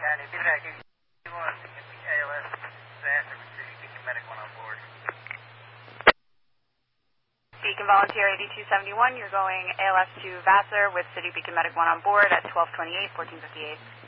County, Track 81, ALS disaster with City Beacon Medic 1 on board. Beacon Volunteer 8271, you're going ALS to Vassar with City Beacon Medic 1 on board at 1228, 1458.